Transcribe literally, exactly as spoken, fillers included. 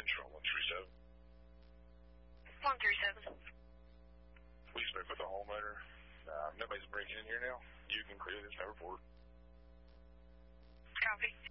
Control one three seven. one three seven. We spoke with the homeowner. Uh, nobody's breaking in here now. You can clear this report. Copy.